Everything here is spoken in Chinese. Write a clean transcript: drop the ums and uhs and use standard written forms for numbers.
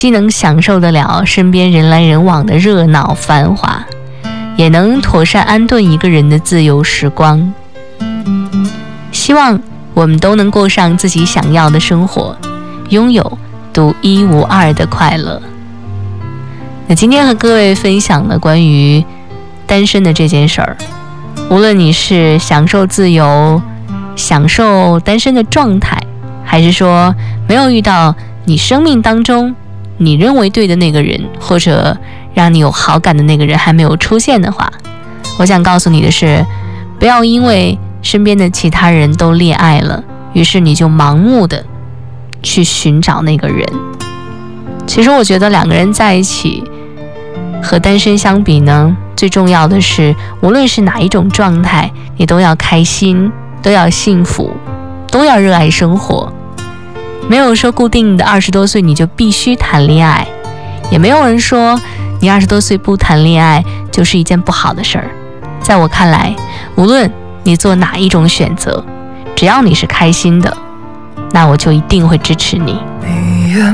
既能享受得了身边人来人往的热闹繁华，也能妥善安顿一个人的自由时光。希望我们都能过上自己想要的生活，拥有独一无二的快乐。那今天和各位分享了关于单身的这件事儿，无论你是享受自由，享受单身的状态，还是说没有遇到你生命当中你认为对的那个人，或者让你有好感的那个人还没有出现的话，我想告诉你的是，不要因为身边的其他人都恋爱了，于是你就盲目的去寻找那个人。其实我觉得两个人在一起和单身相比呢，最重要的是无论是哪一种状态，你都要开心，都要幸福，都要热爱生活。没有说固定的20多岁你就必须谈恋爱，也没有人说你20多岁不谈恋爱就是一件不好的事儿。在我看来，无论你做哪一种选择，只要你是开心的，那我就一定会支持你。